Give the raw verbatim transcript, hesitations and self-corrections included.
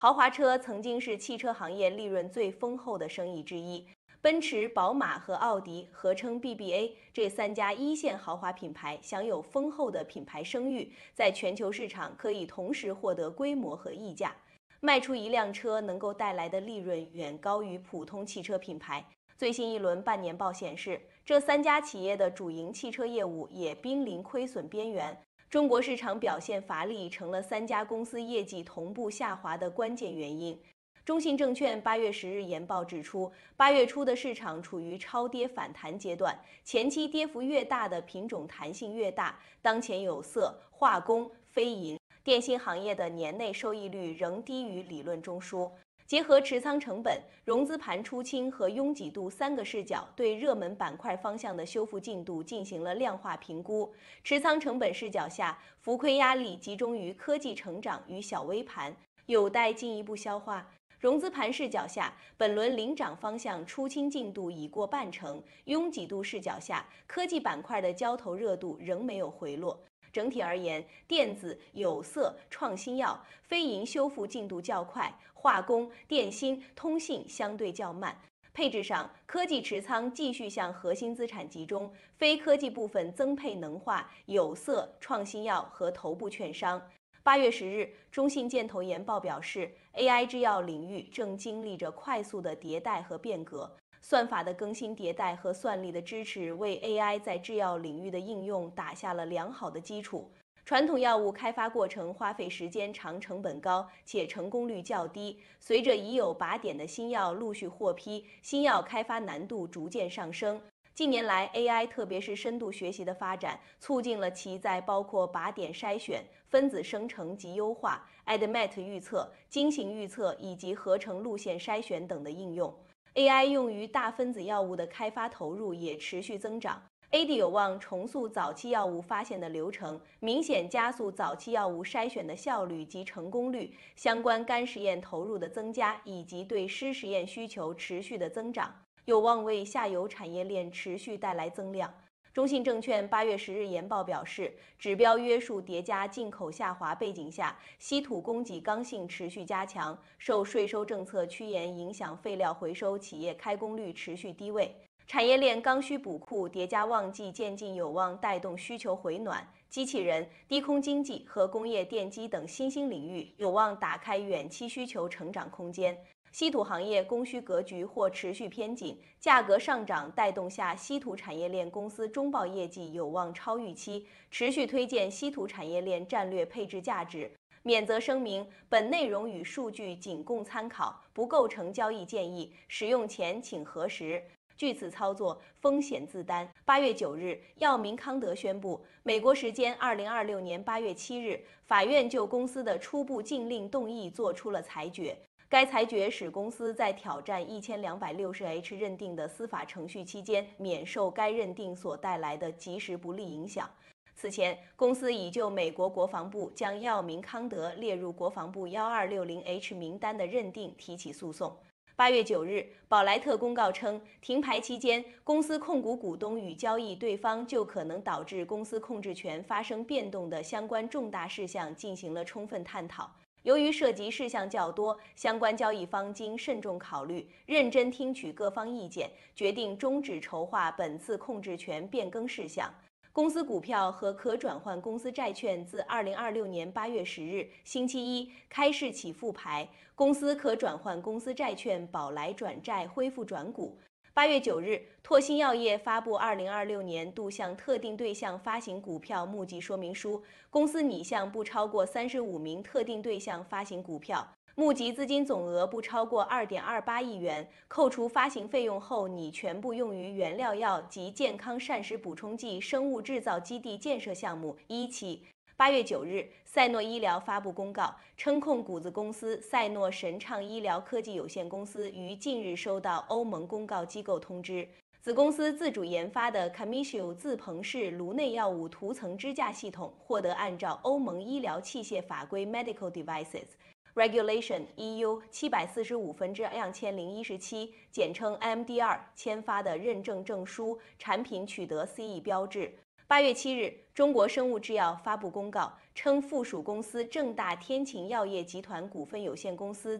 豪华车曾经是汽车行业利润最丰厚的生意之一。奔驰、宝马和奥迪合称 B B A， 这三家一线豪华品牌享有丰厚的品牌声誉，在全球市场可以同时获得规模和溢价。卖出一辆车能够带来的利润远高于普通汽车品牌。最新一轮半年报显示，这三家企业的主营汽车业务也濒临亏损边缘。中国市场表现乏力，成了三家公司业绩同步下滑的关键原因。中信证券八月十日研报指出，八月初的市场处于超跌反弹阶段，前期跌幅越大的品种弹性越大。当前有色、化工、非银、电信行业的年内收益率仍低于理论中枢。结合持仓成本、融资盘出清和拥挤度三个视角，对热门板块方向的修复进度进行了量化评估。持仓成本视角下，浮亏压力集中于科技成长与小微盘，有待进一步消化。融资盘视角下，本轮领涨方向出清进度已过半成；拥挤度视角下，科技板块的交投热度仍没有回落。整体而言，电子、有色、创新药、非银修复进度较快，化工、电芯、通信相对较慢。配置上，科技持仓继续向核心资产集中，非科技部分增配能化、有色、创新药和头部券商。八月十日，中信建投研报表示 ，A I 制药领域正经历着快速的迭代和变革。算法的更新迭代和算力的支持，为 A I 在制药领域的应用打下了良好的基础。传统药物开发过程花费时间长、成本高，且成功率较低。随着已有靶点的新药陆续获批，新药开发难度逐渐上升。近年来 ，A I 特别是深度学习的发展，促进了其在包括靶点筛选、分子生成及优化、A D M E T 预测、精行预测以及合成路线筛选等的应用。A I 用于大分子药物的开发投入也持续增长。A D 有望重塑早期药物发现的流程，明显加速早期药物筛选的效率及成功率。相关干实验投入的增加，以及对湿实验需求持续的增长，有望为下游产业链持续带来增量。中信证券八月十日研报表示，指标约束叠加进口下滑背景下，稀土供给刚性持续加强，受税收政策趋严影响，废料回收企业开工率持续低位。产业链刚需补库叠加旺季渐进，有望带动需求回暖。机器人、低空经济和工业电机等新兴领域有望打开远期需求成长空间。稀土行业供需格局或持续偏紧，价格上涨带动下，稀土产业链公司中报业绩有望超预期，持续推荐稀土产业链战略配置价值。免责声明：本内容与数据仅供参考，不构成交易建议，使用前请核实。据此操作，风险自担。八月九日，药明康德宣布，美国时间二零二六年八月七日，法院就公司的初步禁令动议作出了裁决。该裁决使公司在挑战一千两百六十 H 认定的司法程序期间，免受该认定所带来的即时不利影响。此前，公司已就美国国防部将药明康德列入国防部一二六零 H 名单的认定提起诉讼。八月九日，宝莱特公告称，停牌期间，公司控股股东与交易对方就可能导致公司控制权发生变动的相关重大事项进行了充分探讨。由于涉及事项较多，相关交易方经慎重考虑，认真听取各方意见，决定终止筹划本次控制权变更事项。公司股票和可转换公司债券自二零二六年八月十日星期一开市起复牌，公司可转换公司债券宝来转债恢复转股。八月九日，拓新药业发布二零二六年度向特定对象发行股票募集说明书，公司拟向不超过三十五名特定对象发行股票，募集资金总额不超过二点二八亿元，扣除发行费用后拟全部用于原料药及健康膳食补充剂生物制造基地建设项目一期。八月九日，赛诺医疗发布公告，称控股子公司赛诺神畅医疗科技有限公司于近日收到欧盟公告机构通知，子公司自主研发的 Camisio 自鹏式颅内药物涂层支架系统获得按照欧盟医疗器械法规 Medical Devices Regulation E U 七百四十五分之两千零一十七，简称 M D R 签发的认证证书，产品取得 C E 标志。八月七日，中国生物制药发布公告， 称附属公司正大天晴药业集团股份有限公司